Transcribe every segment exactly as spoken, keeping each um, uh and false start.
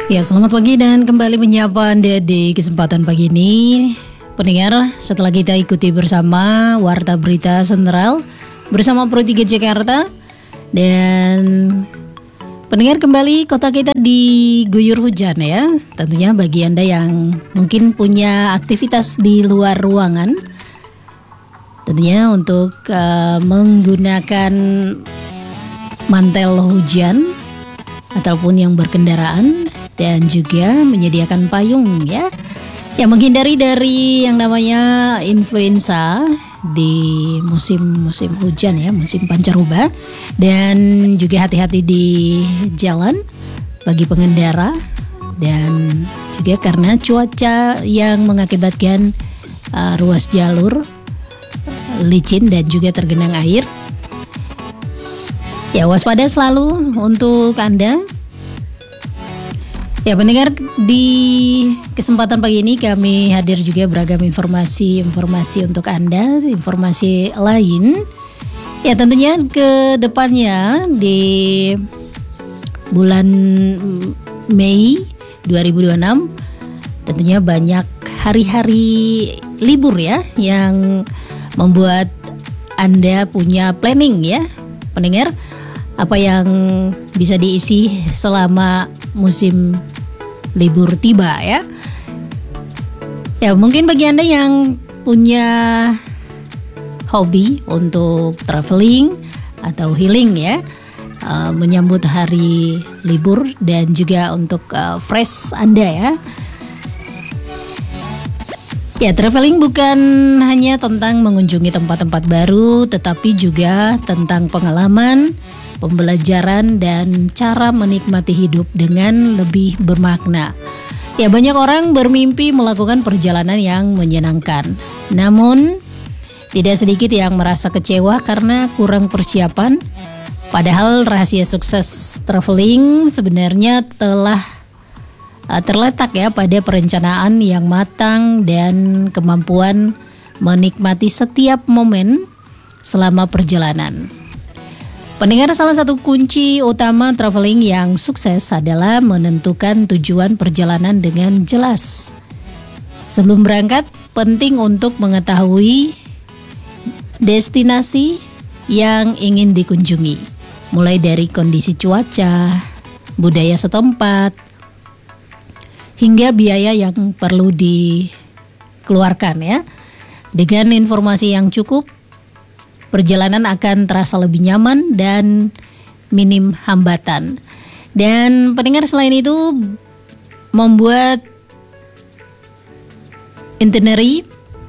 Ya, selamat pagi dan kembali menyapa Anda di kesempatan pagi ini. Pendengar, setelah kita ikuti bersama Warta Berita Sentral bersama Pro tiga Jakarta, dan pendengar, kembali kota kita diguyur hujan ya. Tentunya bagi Anda yang mungkin punya aktivitas di luar ruangan, tentunya untuk uh, menggunakan mantel hujan ataupun yang berkendaraan, dan juga menyediakan payung ya, yang menghindari dari yang namanya influenza di musim-musim hujan ya, musim pancaroba. Dan juga hati-hati di jalan bagi pengendara, dan juga karena cuaca yang mengakibatkan uh, ruas jalur licin dan juga tergenang air. Ya, waspada selalu untuk Anda. Ya, pendengar, di kesempatan pagi ini kami hadir juga beragam informasi-informasi untuk Anda, informasi lain. Ya, tentunya ke depannya di bulan Mei dua ribu dua puluh enam tentunya banyak hari-hari libur ya, yang membuat Anda punya planning ya, pendengar, apa yang bisa diisi selama musim libur tiba ya. Ya, mungkin bagi Anda yang punya hobi untuk traveling atau healing ya, uh, menyambut hari libur dan juga untuk uh, fresh Anda ya. Ya, traveling bukan hanya tentang mengunjungi tempat-tempat baru, tetapi juga tentang pengalaman, pembelajaran, dan cara menikmati hidup dengan lebih bermakna. Ya, banyak orang bermimpi melakukan perjalanan yang menyenangkan. Namun, tidak sedikit yang merasa kecewa karena kurang persiapan. Padahal rahasia sukses traveling sebenarnya telah uh, terletak ya pada perencanaan yang matang dan kemampuan menikmati setiap momen selama perjalanan. Pendengar, salah satu kunci utama traveling yang sukses adalah menentukan tujuan perjalanan dengan jelas. Sebelum berangkat, penting untuk mengetahui destinasi yang ingin dikunjungi, mulai dari kondisi cuaca, budaya setempat, hingga biaya yang perlu dikeluarkan ya. Dengan informasi yang cukup, perjalanan akan terasa lebih nyaman dan minim hambatan. Dan pendengar, selain itu, membuat itinerary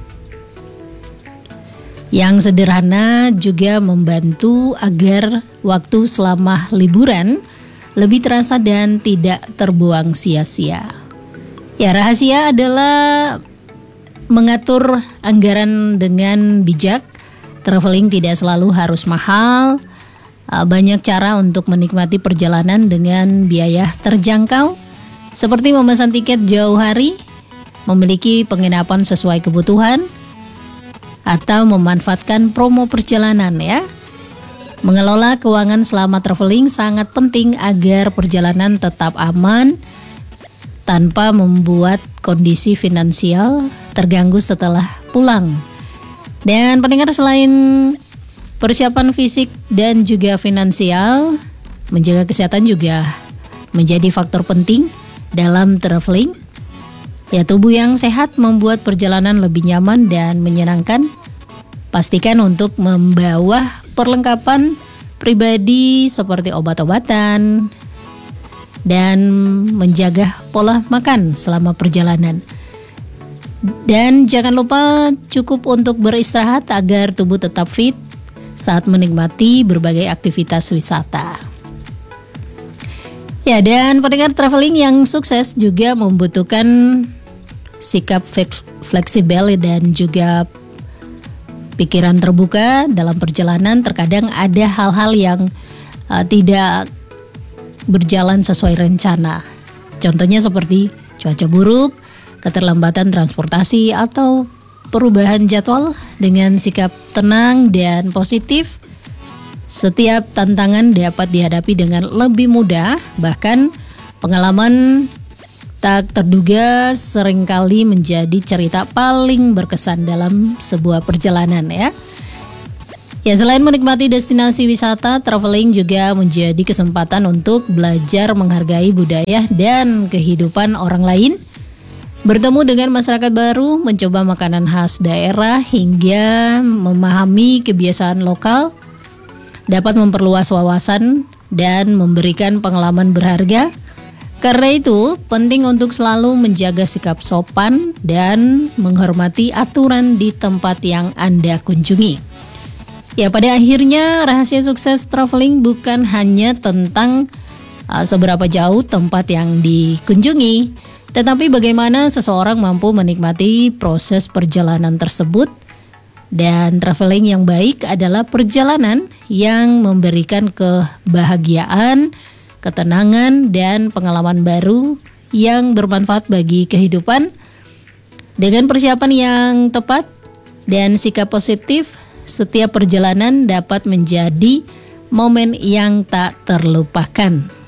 yang sederhana juga membantu agar waktu selama liburan lebih terasa dan tidak terbuang sia-sia. Ya, rahasia adalah mengatur anggaran dengan bijak. Traveling tidak selalu harus mahal. Banyak cara untuk menikmati perjalanan dengan biaya terjangkau, seperti memesan tiket jauh hari, memiliki penginapan sesuai kebutuhan, atau memanfaatkan promo perjalanan ya. Mengelola keuangan selama traveling sangat penting agar perjalanan tetap aman tanpa membuat kondisi finansial terganggu setelah pulang. Dan pendengar, selain persiapan fisik dan juga finansial, menjaga kesehatan juga menjadi faktor penting dalam traveling. Ya, tubuh yang sehat membuat perjalanan lebih nyaman dan menyenangkan. Pastikan untuk membawa perlengkapan pribadi seperti obat-obatan dan menjaga pola makan selama perjalanan. Dan jangan lupa cukup untuk beristirahat agar tubuh tetap fit saat menikmati berbagai aktivitas wisata. Ya, dan pendengar, traveling yang sukses juga membutuhkan sikap fleksibel dan juga pikiran terbuka dalam perjalanan. Terkadang ada hal-hal yang uh, tidak berjalan sesuai rencana. Contohnya seperti cuaca buruk, keterlambatan transportasi, atau perubahan jadwal. Dengan sikap tenang dan positif, setiap tantangan dapat dihadapi dengan lebih mudah. Bahkan pengalaman tak terduga seringkali menjadi cerita paling berkesan dalam sebuah perjalanan ya. Ya, selain menikmati destinasi wisata, traveling juga menjadi kesempatan untuk belajar menghargai budaya dan kehidupan orang lain, bertemu dengan masyarakat baru, mencoba makanan khas daerah, hingga memahami kebiasaan lokal, dapat memperluas wawasan dan memberikan pengalaman berharga. Karena itu, penting untuk selalu menjaga sikap sopan dan menghormati aturan di tempat yang Anda kunjungi. Ya, pada akhirnya rahasia sukses traveling bukan hanya tentang uh, seberapa jauh tempat yang dikunjungi, tetapi bagaimana seseorang mampu menikmati proses perjalanan tersebut. Dan traveling yang baik adalah perjalanan yang memberikan kebahagiaan, ketenangan, dan pengalaman baru yang bermanfaat bagi kehidupan. Dengan persiapan yang tepat dan sikap positif, setiap perjalanan dapat menjadi momen yang tak terlupakan.